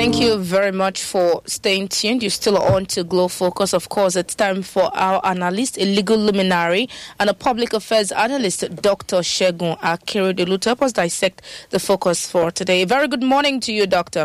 Thank you very much for staying tuned. You're still on to Glow Focus. Of course, it's time for our analyst, a legal luminary, and a public affairs analyst, Dr. Segun Akeredolu, to help us dissect the focus for today. Very good morning to you, Doctor.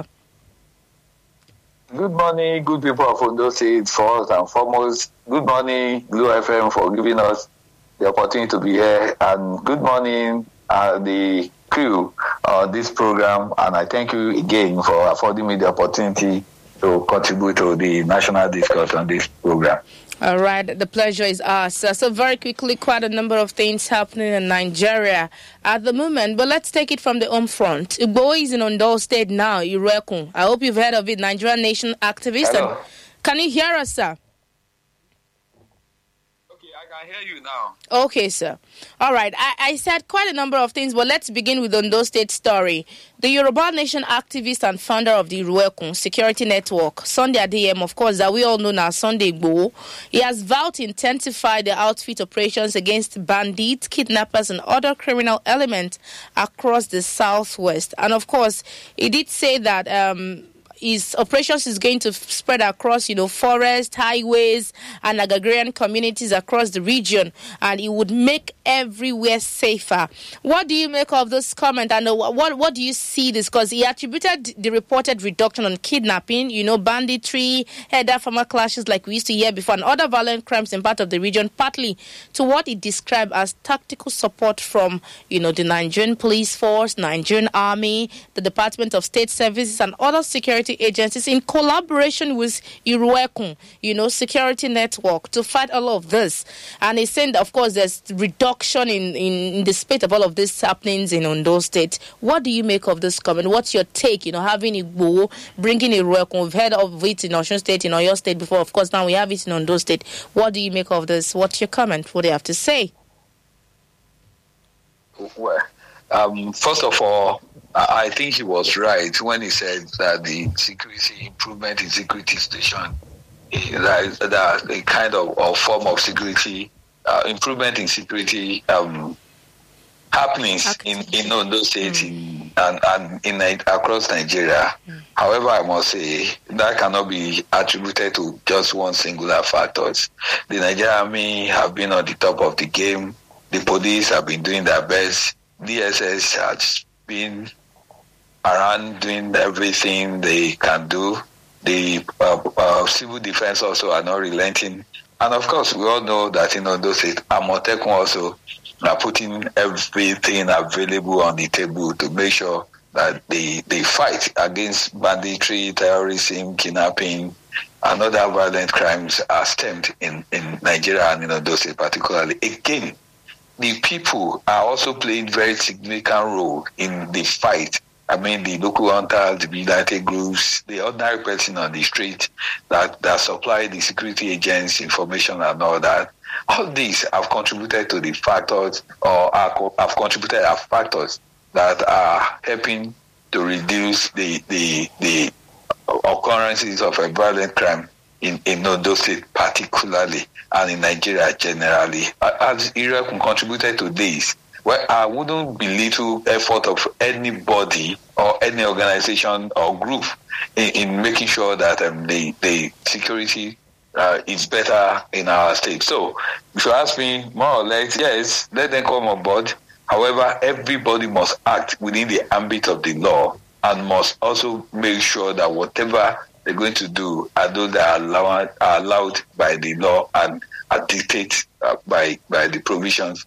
Good morning, good people of Ondo State. First and foremost, good morning, Glow FM, for giving us the opportunity to be here. And good morning, the crew of this program. And I thank you again for affording me the opportunity to contribute to the national discussion on this program. All right, the pleasure is ours. So very quickly, quite a number of things happening in Nigeria at the moment, but let's take it from the home front. Igbo is in Ondo State now, Iruekun. I hope you've heard of it, Nigerian Nation activist. Hello. Can you hear us, sir? I can hear you now. Okay, sir. All right. I said quite a number of things, but let's begin with Ondo State story. The Yoruba Nation activist and founder of the Iruekun Security Network, Sunday Adeyemo, of course, that we all know now, Sunday Igboho, he has vowed to intensify the outfit operations against bandits, kidnappers, and other criminal elements across the southwest. And of course, he did say that his operations is going to spread across, forest, highways, and agrarian communities across the region, and it would make everywhere safer. What do you make of this comment, and what do you see this? Because he attributed the reported reduction on kidnapping, banditry, header farmer clashes like we used to hear before, and other violent crimes in part of the region, partly to what he described as tactical support from, the Nigerian police force, Nigerian army, the Department of State Services, and other security agencies in collaboration with Iruekun, security network to fight all of this. And he's saying that, of course, there's reduction in the spate of all of these happenings in Ondo State. What do you make of this comment? What's your take, having Igbo, bringing Iruekun? We've heard of it in Osun State, in Oyo State before. Of course, now we have it in Ondo State. What do you make of this? What's your comment? What do you have to say? Well, first of all, I think he was right when he said that the security improvement in security station, that a kind of form of security improvement in security happenings in Ondo State and in across Nigeria. However, I must say that cannot be attributed to just one singular factor. The Nigerian Army have been on the top of the game. The police have been doing their best. DSS has been around doing everything they can do. The civil defense also are not relenting. And of course, we all know that in Ondo State, Amotekun also are putting everything available on the table to make sure that they fight against banditry, terrorism, kidnapping, and other violent crimes are stemmed in Nigeria and in Ondo State particularly. Again, the people are also playing very significant role in the fight. I mean, the local hunters, the vigilante groups, the ordinary person on the street that supply the security agents information and all that. All these have contributed to the factors, or have contributed as factors that are helping to reduce the occurrences of a violent crime in Ondo State particularly, and in Nigeria generally. As Iruekun contributed to this, well, I wouldn't belittle effort of anybody or any organization or group in making sure that the security is better in our state. So, if you ask me, more or less, yes, let them come on board. However, everybody must act within the ambit of the law and must also make sure that whatever they're going to do are those that are allowed by the law and are dictated by the provisions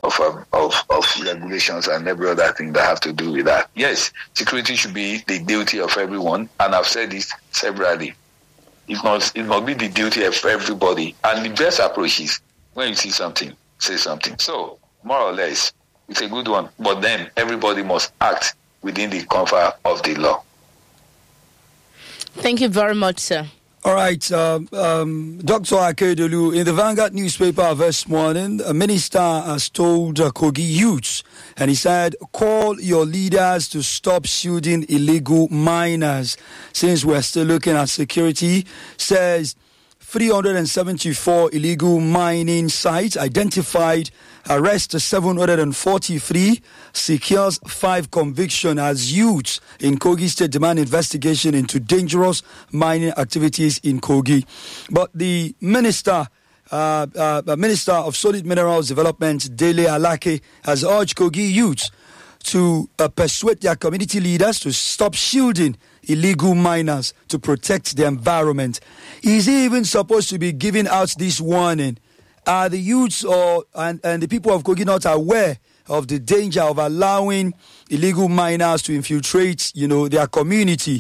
of regulations and every other thing that have to do with that. Yes, security should be the duty of everyone, and I've said this severally. It must be the duty of everybody. And the best approach is when you see something, say something. So, more or less, it's a good one. But then everybody must act within the comfort of the law. Thank you very much, sir. All right, Dr. Akeredolu, in the Vanguard newspaper this morning, a minister has told Kogi youths, and he said, call your leaders to stop shooting illegal miners. Since we're still looking at security, says 374 illegal mining sites identified arrests 743, secures 5 convictions as youths in Kogi State demand investigation into dangerous mining activities in Kogi. But the Minister of Solid Minerals Development, Dele Alake, has urged Kogi youths to persuade their community leaders to stop shielding illegal miners to protect the environment. Is he even supposed to be giving out this warning? Are the youths and the people of Kogi not aware of the danger of allowing illegal miners to infiltrate, their community?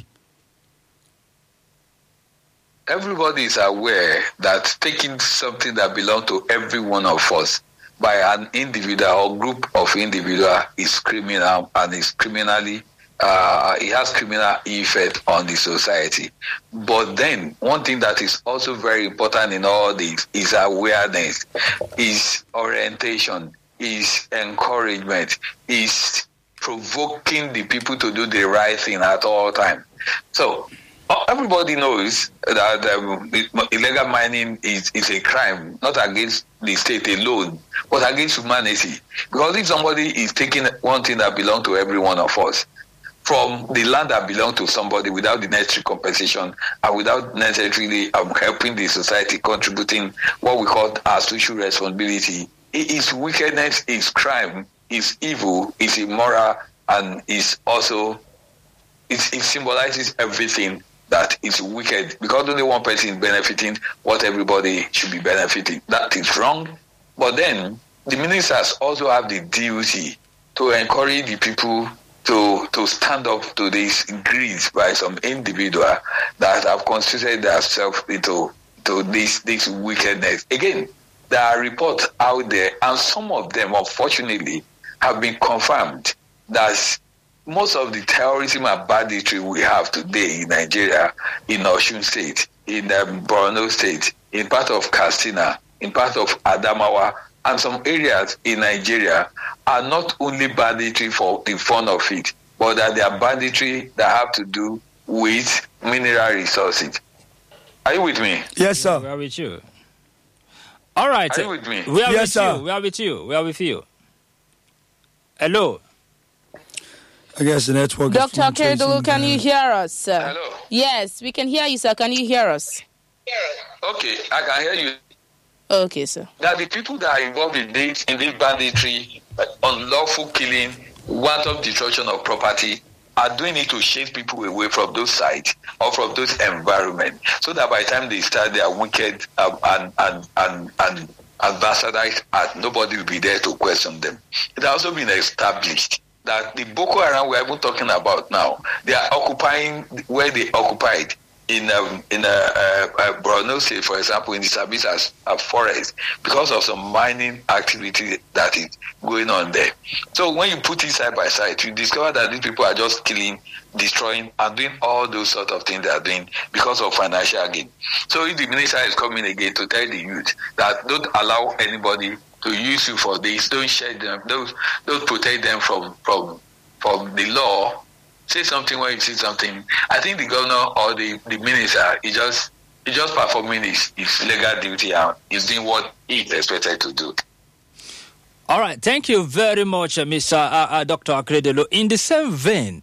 Everybody is aware that taking something that belongs to every one of us by an individual or group of individuals is criminal and is criminally, it has criminal effect on the society. But then, one thing that is also very important in all this is awareness, is orientation, is encouragement, is provoking the people to do the right thing at all times. So, everybody knows that illegal mining is a crime, not against the state alone, but against humanity. Because if somebody is taking one thing that belongs to every one of us from the land that belongs to somebody without the necessary compensation and without necessarily helping the society, contributing what we call our social responsibility, it is wickedness, is crime, is evil, is immoral, and is also, it symbolizes everything that is wicked, because only one person is benefiting what everybody should be benefiting. That is wrong. But then the ministers also have the duty to encourage the people to stand up to this greed by some individual that have constituted themselves into this wickedness. Again, there are reports out there, and some of them, unfortunately, have been confirmed that most of the terrorism and banditry we have today in Nigeria, in Osun State, in Borno State, in part of Katsina, in part of Adamawa, and some areas in Nigeria are not only banditry for the fun of it, but that they are banditry that have to do with mineral resources. Are you with me? Yes, sir. We are with you. All right. Are you with me? We are Yes, with sir. you. We are with you. We are with you. Hello. I guess the network Dr. is Akeredolu, can you hear us, sir? Hello? Yes, we can hear you, sir. Can you hear us? Okay, I can hear you. Okay, sir. That the people that are involved in this banditry, unlawful killing, wanton destruction of property, are doing it to chase people away from those sites or from those environments, so that by the time they start their wicked and bastardized act, nobody will be there to question them. It has also been established that the Boko Haram we are even talking about now, they are occupying where they occupied in Borno State, for example, in the Sabisa forest, because of some mining activity that is going on there. So when you put it side by side, you discover that these people are just killing, destroying, and doing all those sort of things they are doing because of financial gain. So if the minister is coming again to tell the youth that don't allow anybody to use you for this, don't share them, don't protect them from the law, say something when you see something. I think the governor or the minister is just performing his legal duty and is doing what he is expected to do. All right. Thank you very much, Mr. Dr. Akeredolu. In the same vein,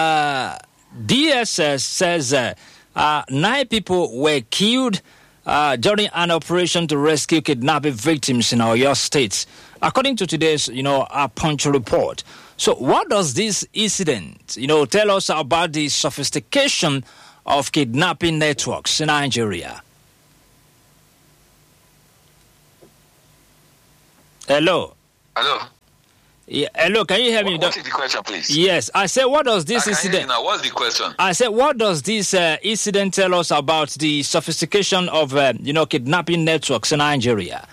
DSS says 9 people were killed during an operation to rescue kidnapping victims in Oyo State, according to today's, Punch report. So what does this incident, tell us about the sophistication of kidnapping networks in Nigeria? Hello. Yeah, hello, can you hear me? What is the question, please? Yes, I said, what does this I can hear you incident... now. What's the question? I said, what does this incident tell us about the sophistication of, kidnapping networks in Nigeria?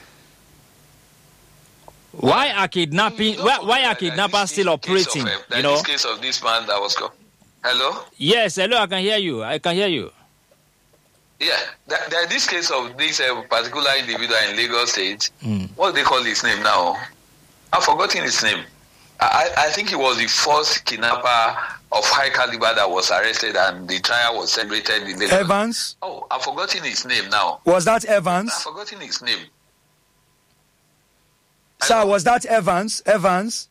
Why are kidnapping? Why are kidnappers still operating? This case of this man that was called. Hello. Yes, hello. I can hear you. Yeah, this case of this particular individual in Lagos State. What do they call his name now? I've forgotten his name. I think he was the first kidnapper of high caliber that was arrested, and the trial was celebrated in Lagos. Evans? Oh, I've forgotten his name now. Was that Evans? I've forgotten his name. Sir, was that Evans? Evans,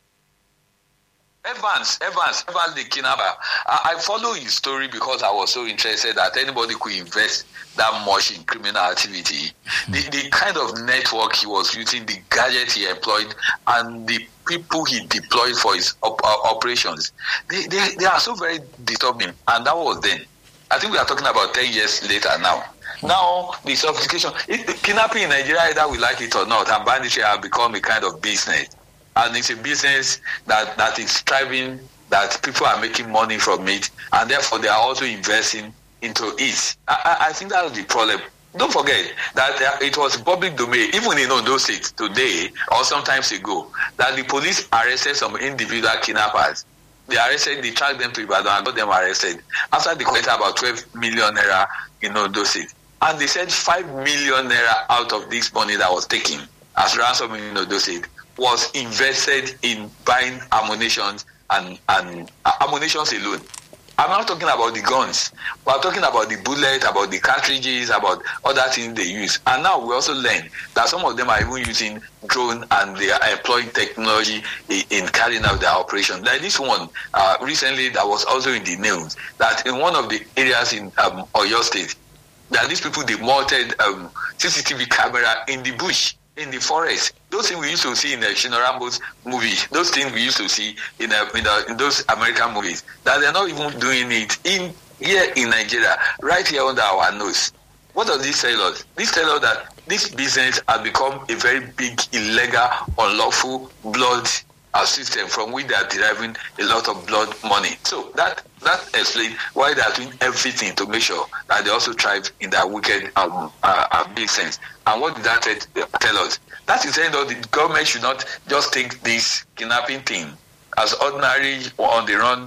the kidnapper. I follow his story because I was so interested that anybody could invest that much in criminal activity. The kind of network he was using, the gadget he employed, and the people he deployed for his operations, they are so very disturbing. And that was then. I think we are talking about 10 years later now. Now, the sophistication, kidnapping in Nigeria, either we like it or not, and banditry have become a kind of business. And it's a business that is thriving, that people are making money from it, and therefore they are also investing into it. I think that was the problem. Don't forget that it was public domain, even in Ondo State today, or sometimes ago, that the police arrested some individual kidnappers. They tracked them to Ibadan and got them arrested. After they collected about 12 million naira in Ondo State. And they said 5 million naira out of this money that was taken as ransom in Ondo State was invested in buying ammunition and ammunitions alone. I'm not talking about the guns, but I'm talking about the bullet, about the cartridges, about other things they use. And now we also learn that some of them are even using drone and they are employing technology in carrying out their operation. Like this one recently that was also in the news, that in one of the areas in Oyo State, that these people, they mounted CCTV camera in the bush, in the forest. Those things we used to see in the Shino Rambo's movies, those things we used to see in those American movies, that they're not even doing it here in Nigeria, right here under our nose. What does this tell us? This tells us that this business has become a very big, illegal, unlawful blood system from which they are deriving a lot of blood money. So that explains why they are doing everything to make sure that they also thrive in their wicked business. And what did that tell us? That is saying that the government should not just take this kidnapping thing as ordinary or on the run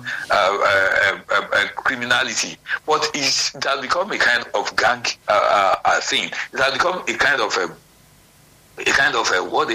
criminality, but it has become a kind of gang thing. It has become a kind of what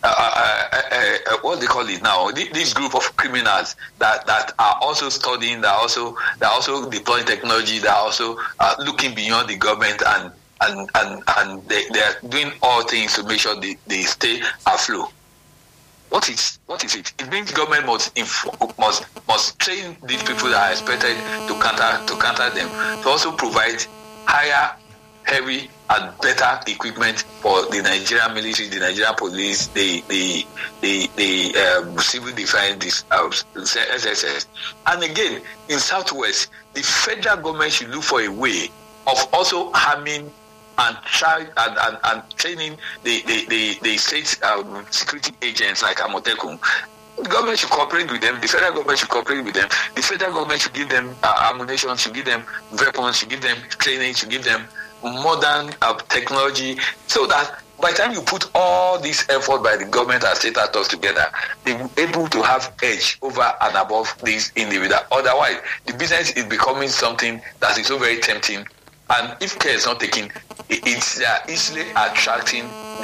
they call it now. This group of criminals that are also studying, that are also deploying technology, that are also looking beyond the government and they are doing all things to make sure they stay afloat. What is it? It means government must train these people that are expected to counter them, to also provide higher, heavy and better equipment for the Nigerian military, the Nigerian police, the civil defense, SSS. And again, in Southwest, the federal government should look for a way of also harming and training the state security agents like Amotekun. The government should cooperate with them. The federal government should cooperate with them. The federal government should give them ammunition, should give them weapons, should give them training, should give them modern technology, so that by the time you put all this effort by the government and state actors together, they're able to have edge over and above these individuals. Otherwise, the business is becoming something that is so very tempting, and if care is not taken, it's easily attracting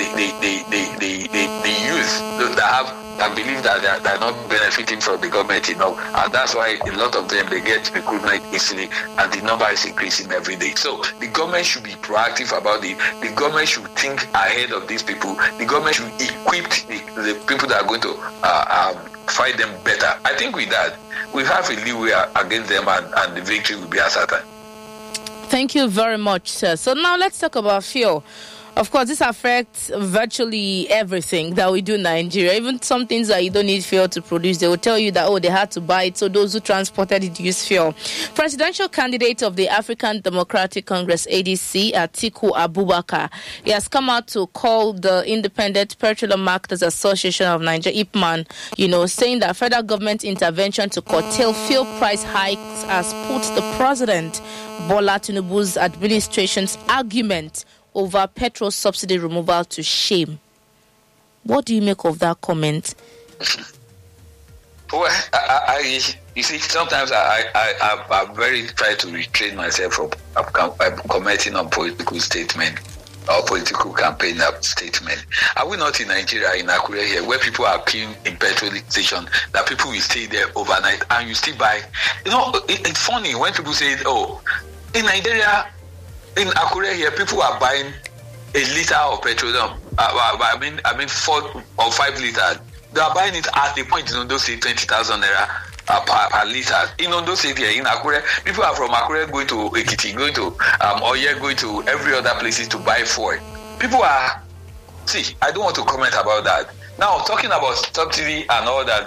the youth that believe that they're not benefiting from the government enough, and that's why a lot of them, they get recruitment easily, and the number is increasing every day. So the government should be proactive about it. The government should think ahead of these people. The government should equip the people that are going to fight them better. I think with that, we have a leeway against them, and the victory will be certain. Thank you very much, sir. So now let's talk about fuel. Of course, this affects virtually everything that we do in Nigeria. Even some things that you don't need fuel to produce, they will tell you that, they had to buy it, so those who transported it use fuel. Presidential candidate of the African Democratic Congress, ADC, Atiku Abubakar, he has come out to call the Independent Petroleum Marketers Association of Nigeria, IPMAN, saying that federal government intervention to curtail fuel price hikes has put the President, Bola Tinubu's administration's argument over petrol subsidy removal to shame. What do you make of that comment? Well, you see, sometimes I very try to retrain myself from commenting on political statement or political campaign statement. Are we not in Nigeria, in Akure here, where people are queuing in petrol station, that people will stay there overnight and you still buy? It's funny when people say, in Nigeria, in Akure here, people are buying a liter of petroleum I mean 4 or 5 liters. They are buying it at the point in Ondo State 20,000 naira per liter. In Ondo State here in Akure, people are from Akure going to Ekiti, going to Oye, going to every other places to buy fuel. People are. See, I don't want to comment about that. Now, talking about subsidy and all that,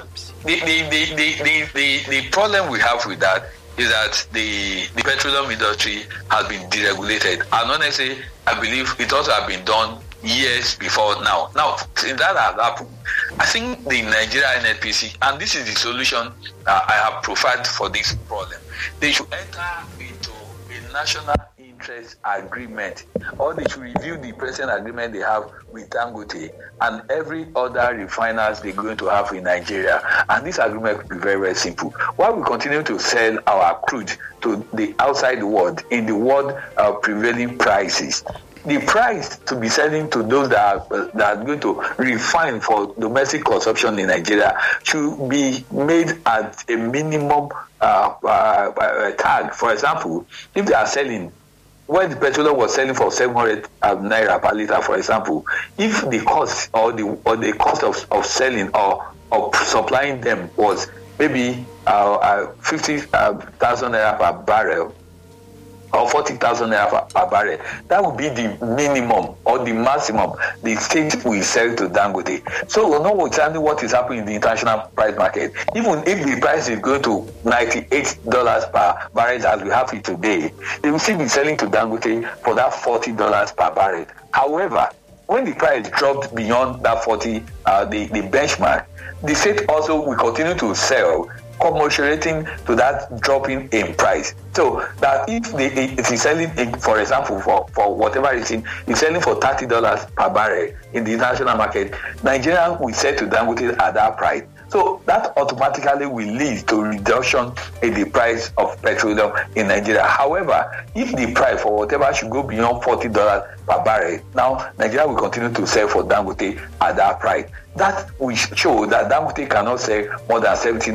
the problem we have with that is that the petroleum industry has been deregulated. And honestly, I believe it also has been done years before now. Now, since that has happened, I think the Nigeria NNPC, and this is the solution I have profiled for this problem, they should enter into a national interest agreement, or they should review the present agreement they have with Dangote and every other refiners they're going to have in Nigeria. And this agreement will be very, very simple. While we continue to sell our crude to the outside world in the world prevailing prices, the price to be selling to those that are going to refine for domestic consumption in Nigeria should be made at a minimum tag. For example, if they are selling, when the petroleum was selling for 700 naira per liter, for example, if the cost or the cost of selling or supplying them was maybe 50,000 naira per barrel, or 40,000 naira per barrel, that would be the minimum or the maximum the state will sell to Dangote. So we know exactly what is happening in the international price market. Even if the price is going to $98 per barrel as we have it today, they will still be selling to Dangote for that $40 per barrel. However, when the price dropped beyond that 40, the benchmark, the state also will continue to sell, commensurating to that dropping in price. So that if it is selling, for example, for whatever reason, it's selling for $30 per barrel in the international market, Nigeria will sell to Dangote at that price. So that automatically will lead to reduction in the price of petroleum in Nigeria. However, if the price for whatever should go beyond $40 per barrel, now Nigeria will continue to sell for Dangote at that price. That will show that Dangote cannot sell more than 70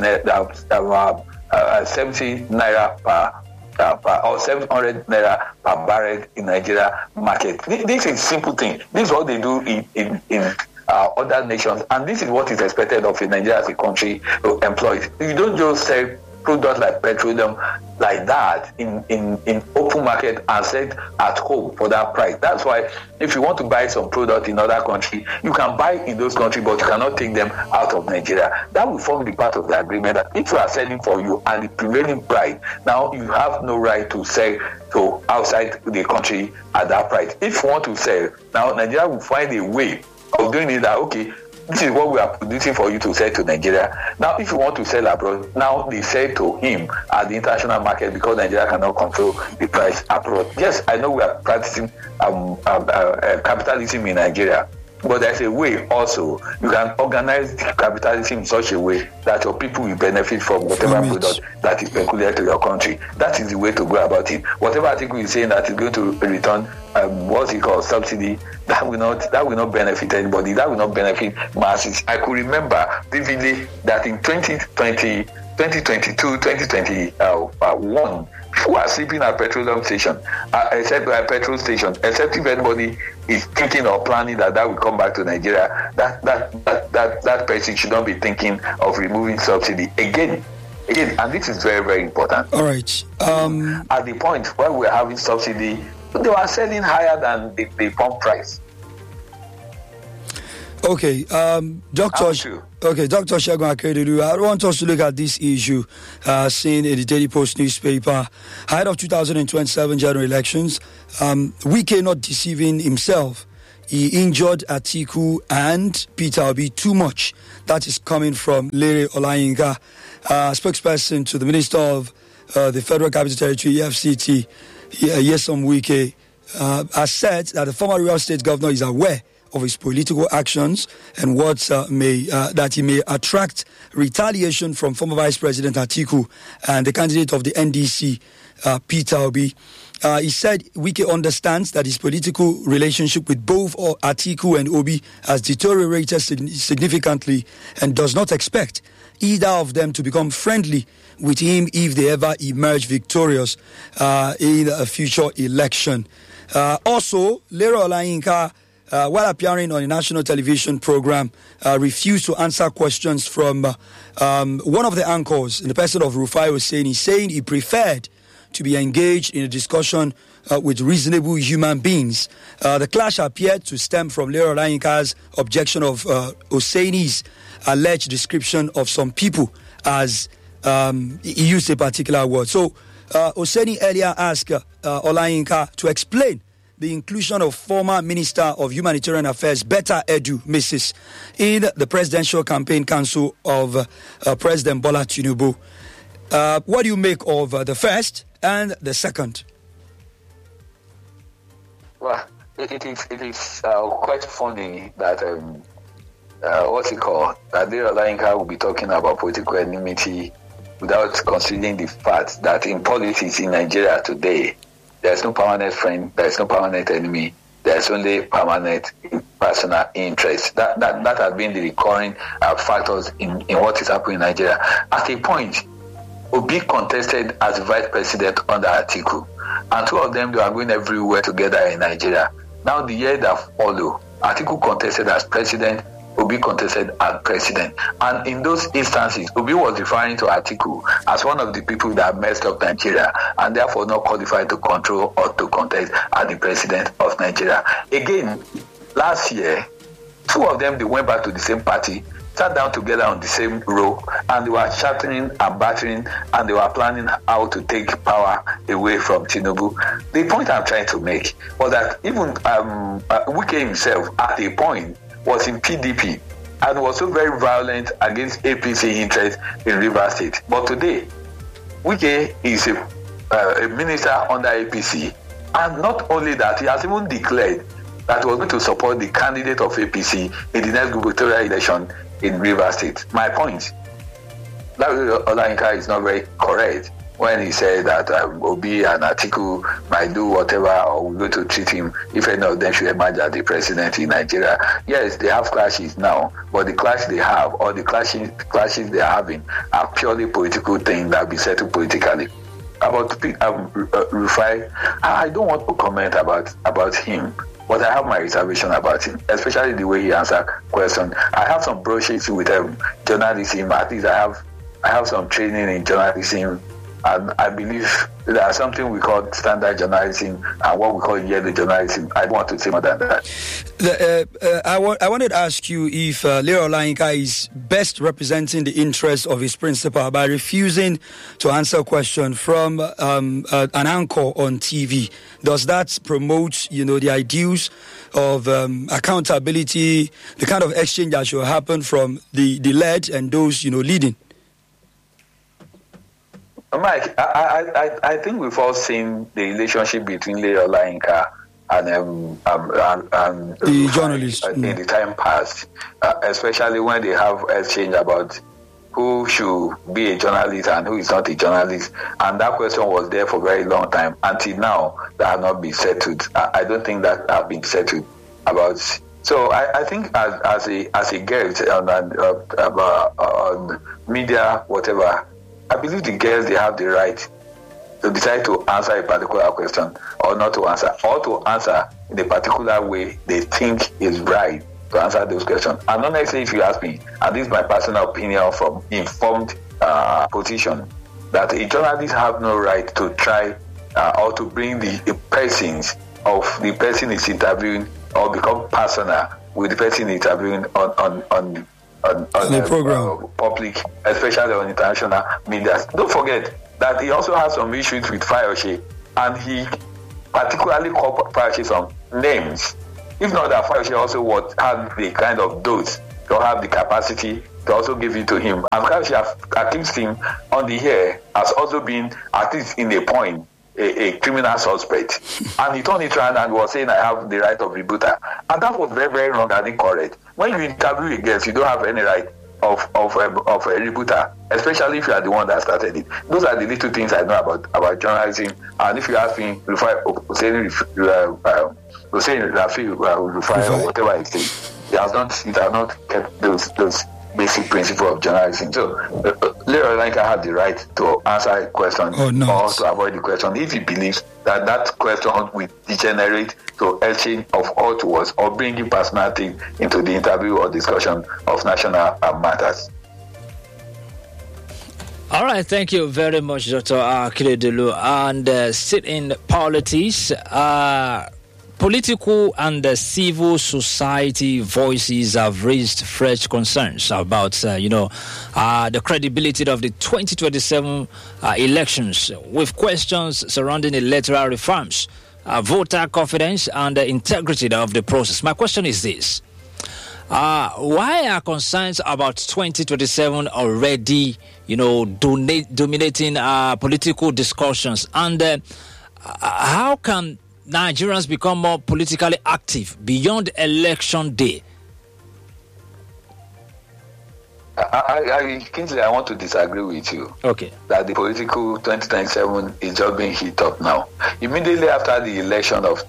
naira per or 700 naira per barrel in Nigeria market. This is a simple thing. This is what they do in other nations, and this is what is expected of Nigeria as a country to employ. You don't just sell products like petroleum like that in open market and sell at home for that price. That's why if you want to buy some product in other country, you can buy in those countries, but you cannot take them out of Nigeria. That will form the part of the agreement that if you are selling for you and the prevailing price, now you have no right to sell to outside the country at that price. If you want to sell, now Nigeria will find a way of doing it that, okay, this is what we are producing for you to sell to Nigeria. Now, if you want to sell abroad, now they sell to him at the international market because Nigeria cannot control the price abroad. Yes, I know we are practicing capitalism in Nigeria, but there's a way also you can organize capitalism in such a way that your people will benefit from whatever product that is peculiar to your country. That is the way to go about it. Whatever article is saying that is going to return what's it called, subsidy, that will not benefit anybody. That will not benefit masses. I could remember vividly that in 2020, 2022, 2021, people are sleeping at petroleum station, except at petrol station, except if anybody is thinking or planning that will come back to Nigeria. That person should not be thinking of removing subsidy again, and this is very, very important. All right. At the point where we're having subsidy, they were selling higher than the pump price. Okay, Dr. Segun Akeredolu, I want us to look at this issue seen in the Daily Post newspaper. Ahead of 2027 general elections, Wike not deceiving himself. He injured Atiku and Peter Obi too much. That is coming from Lere Olayinka, spokesperson to the Minister of the Federal Capital Territory, FCT, Nyesom Wike, has said that the former Real Estate governor is aware of his political actions and what that he may attract retaliation from former Vice President Atiku and the candidate of the NDC, Peter Obi. He said Wike understands that his political relationship with both Atiku and Obi has deteriorated significantly and does not expect either of them to become friendly with him if they ever emerge victorious in a future election. Also, Lere Olayinka while appearing on a national television program, refused to answer questions from one of the anchors in the person of Rufai Hussaini, saying he preferred to be engaged in a discussion with reasonable human beings. The clash appeared to stem from Lero Olayinka's objection of Hussaini's alleged description of some people as he used a particular word. So Hussaini earlier asked Olayinka to explain the inclusion of former Minister of Humanitarian Affairs, Betta Edu, Mrs., in the Presidential Campaign Council of President Bola Tinubu. What do you make of the first and the second? Well, it is quite funny that that Lero Olayinka will be talking about political enmity without considering the fact that in politics in Nigeria today, there's no permanent friend, there's no permanent enemy, there's only permanent personal interest. That has been the recurring factors in what is happening in Nigeria. At a point, Obi contested as vice president under Atiku, and two of them, they are going everywhere together in Nigeria. Now the year that followed, Atiku contested as president, Obi contested as president. And in those instances, Obi was referring to Atiku as one of the people that messed up Nigeria and therefore not qualified to control or to contest as the president of Nigeria. Again, last year, two of them, they went back to the same party, sat down together on the same row, and they were chattering and battering, and they were planning how to take power away from Tinubu. The point I'm trying to make was that even Wike himself, at a point, was in PDP and was so very violent against APC interests in Rivers State. But today, Wike is a minister under APC, and not only that, he has even declared that he was going to support the candidate of APC in the next gubernatorial election in Rivers State. My point, Lero Olayinka is not very correct when he said that Obi and Atiku might do whatever or we're going to treat him if any of them should emerge as the president in Nigeria. Yes, they have clashes now, but the clash they have or the clashes they are having are purely political things that will be settled politically. About Rufai, I don't want to comment about him, but I have my reservation about him, especially the way he answered questions. I have some brushes with journalism. At least I have some training in journalism. And I believe there's something we call standard journalism and what we call yellow journalism. I don't want to say more than that. I wanted to ask you if Lero Olayinka is best representing the interests of his principal by refusing to answer a question from an anchor on TV. Does that promote, the ideals of accountability, the kind of exchange that should happen from the led and those, leading? Mike, I think we've all seen the relationship between Lero Olayinka and the journalist in the time past, especially when they have exchange about who should be a journalist and who is not a journalist. And that question was there for a very long time. Until now, that has not been settled. I don't think that has been settled about. So I think as a guest on media, whatever, I believe the girls, they have the right to decide to answer a particular question or not to answer, or to answer in a particular way they think is right to answer those questions. And honestly, if you ask me, and this is my personal opinion from informed position, that a journalist have no right to try or to bring the persons of the person is interviewing or become personal with the person interviewing on the program, public, especially on international media. Don't forget that he also has some issues with Fayose, and he particularly called Fayose some names. If not that, Fayose also would have the kind of dose to have the capacity to also give it to him. And Fayose has accused him on the air as also being, at least in a point, a criminal suspect. And he turned it around and was saying, I have the right of rebuttal. And that was very, very wrong and incorrect. When you interview a guest, you don't have any right of a rebuttal, especially if you are the one that started it. Those are the little things I know about journalism. And if you ask me, Hussaini Rafi, or whatever it is, it has not kept those basic principle of journalism. So, Leroy Olayinka had the right to answer a question or to avoid the question if he believes that question will degenerate to etching of hot words or bringing personality into the interview or discussion of national matters. All right, thank you very much, Dr. Akeredolu. And still in politics, political and civil society voices have raised fresh concerns about, the credibility of the 2027 elections, with questions surrounding electoral reforms, voter confidence, and the integrity of the process. My question is this. Why are concerns about 2027 already, dominating political discussions? And how can Nigerians become more politically active beyond election day? Kingsley, I want to disagree with you. Okay. That the political 2027 is just being hit up now. Immediately after the election of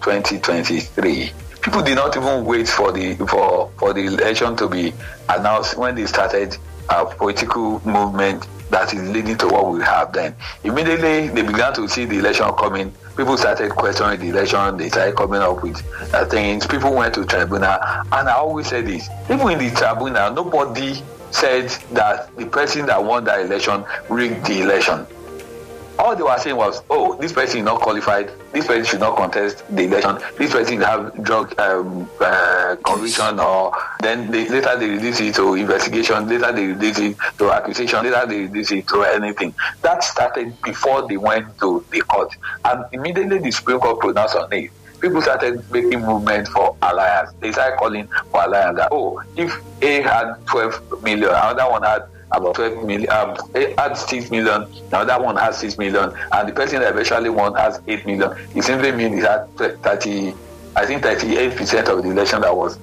2023, people did not even wait for the election to be announced when they started a political movement that is leading to what we have then. Immediately they began to see the election coming. People started questioning the election. They started coming up with things. People went to tribunal. And I always say this, even in the tribunal, nobody said that the person that won that election rigged the election. All they were saying was, this person is not qualified, this person should not contest the election, this person have drug conviction, or then later they release it to investigation, later they release it to accusation, later they release it to anything. That started before they went to the court. And immediately the Supreme Court pronounced on it. People started making movement for alliance. They started calling for alliance that, if A had 12 million, another one had about 12 million, had 6 million, now that one has 6 million, and the person that eventually won has 8 million. It simply means it had 38% of the election that was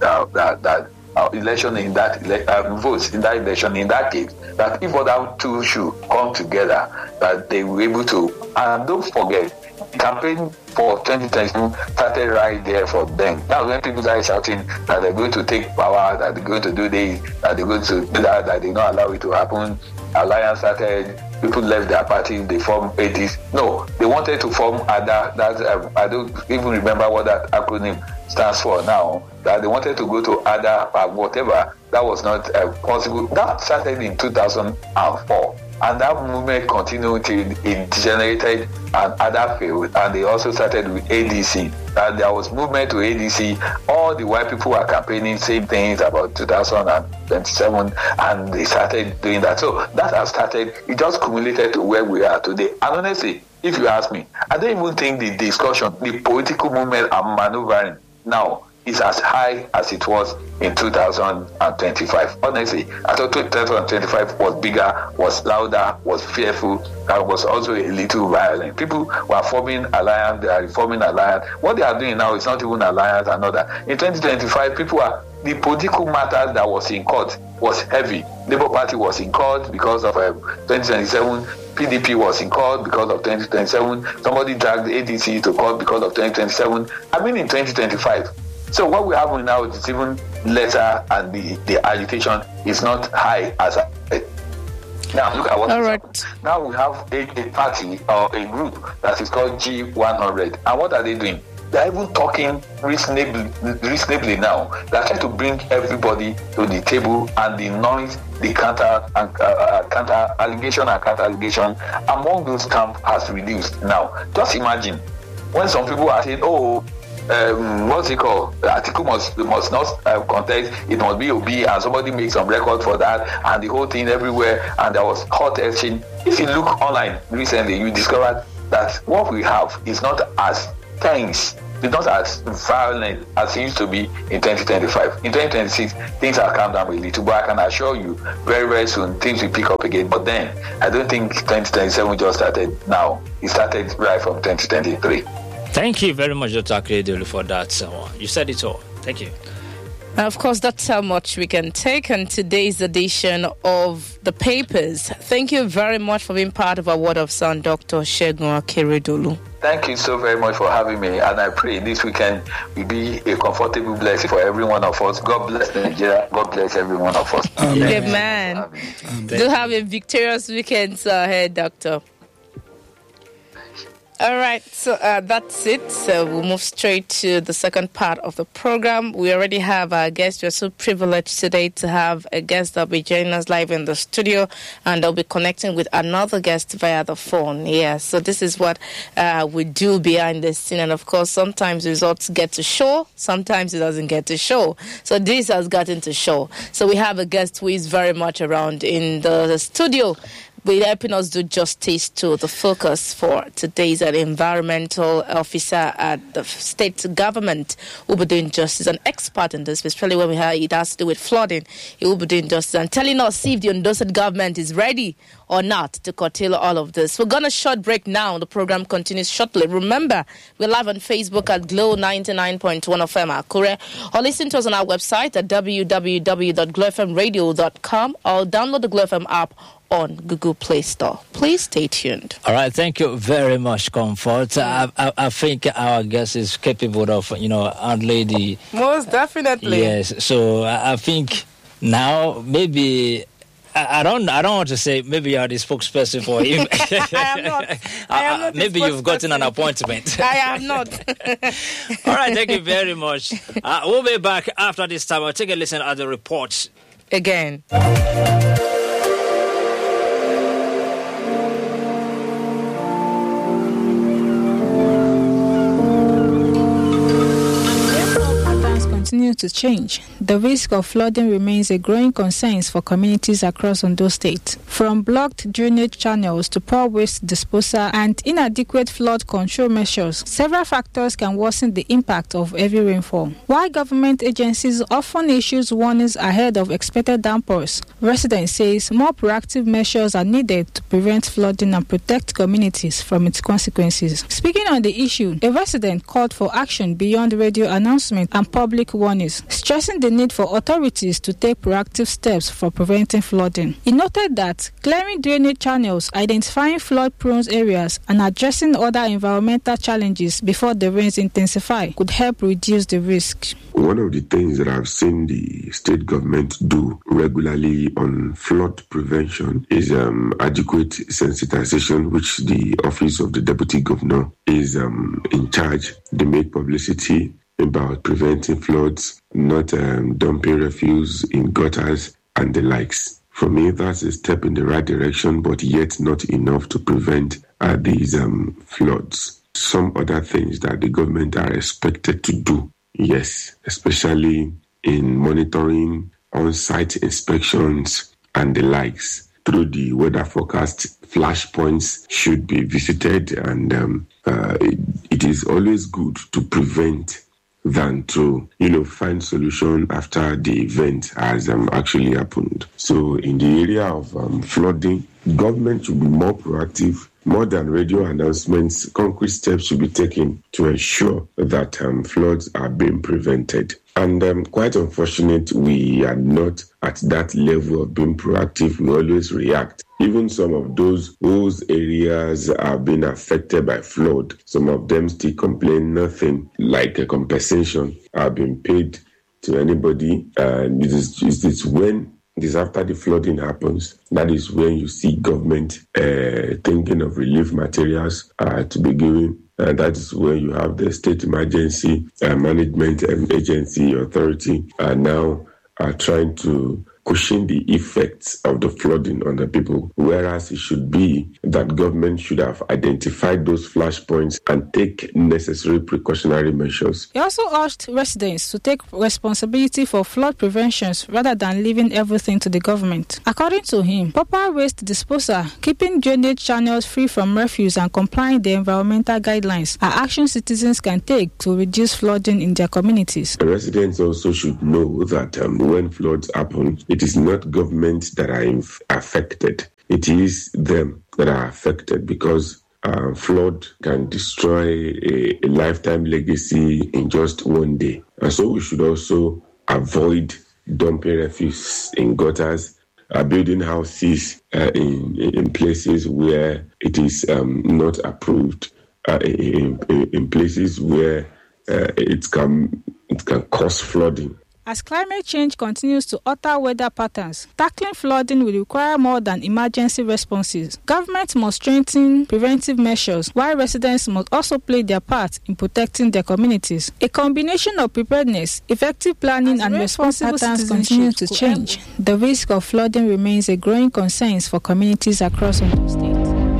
election in that votes in that election. In that case, that if other two should come together, that they were able to. And don't forget, the campaign for 2022 started right there for them. Now when people started shouting that they're going to take power, that they're going to do this, that they're going to do that they not allow it to happen, alliance started, people left their party, they formed ADs. No, they wanted to form ADA. I don't even remember what that acronym stands for now. That they wanted to go to ADA or whatever. That was not possible. That started in 2004. And that movement continued till it degenerated and other failed. And they also started with ADC. And there was movement to ADC. All the white people were campaigning same things about 2027, and they started doing that. So that has started. It just cumulated to where we are today. And honestly, if you ask me, I don't even think the discussion, the political movement and maneuvering now is as high as it was in 2025. Honestly, I thought 2025 was bigger, was louder, was fearful, and was also a little violent. People were forming alliance, they are reforming alliance. What they are doing now is not even alliance and all that. In 2025, the political matters that was in court was heavy. Labour Party was in court because of 2027. PDP was in court because of 2027. Somebody dragged the ADC to court because of 2027. I mean, in 2025. So what we have now is even lesser, and the agitation is not high as I said. Now look at what now we have a party or a group that is called G100, and what are they doing? They're even talking reasonably now. They're trying to bring everybody to the table, and the noise, the counter allegation and counter allegation among those camps has reduced. Now just imagine when some people are saying, what's it called? The article must not contest. It must be OB, and somebody makes some record for that, and the whole thing everywhere. And there was hot action. If you look online recently, you discovered that what we have is not as tense, it's not as violent as it used to be in 2025. In 2026, things have calmed down a little, but I can assure you, very, very soon things will pick up again. But then, I don't think 2027 just started now. It started right from 2023. Thank you very much, Dr. Akeredolu, for that. You said it all. Thank you. Of course, that's how much we can take on today's edition of The Papers. Thank you very much for being part of our Word of Sound, Dr. Segun Akeredolu. Thank you so very much for having me, and I pray this weekend will be a comfortable blessing for every one of us. God bless Nigeria. God bless every one of us. Amen. Do have a victorious weekend ahead, Doctor. All right, so that's it. So we'll move straight to the second part of the program. We already have our guest. We're so privileged today to have a guest that'll be joining us live in the studio, and they'll be connecting with another guest via the phone. Yeah, so this is what we do behind the scene. And of course, sometimes results get to show, sometimes it doesn't get to show. So this has gotten to show. So we have a guest who is very much around in the studio, with helping us do justice to the focus for today's an environmental officer at the state government who will be doing justice, an expert in this, especially when it has to do with flooding. He will be doing justice and telling us if the Ondo State government is ready or not to curtail all of this. We're going to short break now. The program continues shortly. Remember, we're live on Facebook at Glow 99.1 FM Akure, or listen to us on our website at www.glowfmradio.com, or download the Glow FM app on Google Play Store. Please stay tuned. All right, thank you very much, Comfort. I think our guest is capable of, handling the... Most definitely. Yes, so I think now maybe... I don't want to say maybe you are the spokesperson for him. I am not. Maybe you've gotten an appointment. I am not. All right, thank you very much. We'll be back after this time. I'll take a listen at the reports. Again. Continue to change. The risk of flooding remains a growing concern for communities across Ondo State. From blocked drainage channels to poor waste disposal and inadequate flood control measures, several factors can worsen the impact of heavy rainfall. While government agencies often issue warnings ahead of expected downpours, residents say more proactive measures are needed to prevent flooding and protect communities from its consequences. Speaking on the issue, a resident called for action beyond radio announcement and public warnings, stressing the need for authorities to take proactive steps for preventing flooding. He noted that clearing drainage channels, identifying flood-prone areas, and addressing other environmental challenges before the rains intensify could help reduce the risk. One of the things that I've seen the state government do regularly on flood prevention is adequate sensitization, which the office of the deputy governor is in charge. They make publicity about preventing floods, not dumping refuse in gutters and the likes. For me, that's a step in the right direction, but yet not enough to prevent these floods. Some other things that the government are expected to do, yes, especially in monitoring on-site inspections and the likes. Through the weather forecast, flashpoints should be visited, and it is always good to prevent than to, find solution after the event has actually happened. So in the area of flooding, government should be more proactive. More than radio announcements, concrete steps should be taken to ensure that floods are being prevented. And quite unfortunate, we are not at that level of being proactive. We always react. Even some of those whose areas are being affected by flood, some of them still complain nothing like a compensation are being paid to anybody. And it is when it is after the flooding happens, that is when you see government thinking of relief materials to be given. And that is when you have the state emergency management agency authority now trying to cushion the effects of the flooding on the people, whereas it should be that government should have identified those flashpoints and take necessary precautionary measures. He also urged residents to take responsibility for flood preventions rather than leaving everything to the government. According to him, proper waste disposal, keeping drainage channels free from refuse, and complying the environmental guidelines are actions citizens can take to reduce flooding in their communities. The residents also should know that when floods happen, it is not government that are affected. It is them that are affected, because flood can destroy a lifetime legacy in just one day. And so we should also avoid dumping refuse in gutters, building houses in places where it is not approved, in places where it can cause flooding. As climate change continues to alter weather patterns, tackling flooding will require more than emergency responses. Government must strengthen preventive measures, while residents must also play their part in protecting their communities. A combination of preparedness, effective planning, and responsible patterns continue to change. The risk of flooding remains a growing concern for communities across Ondo State.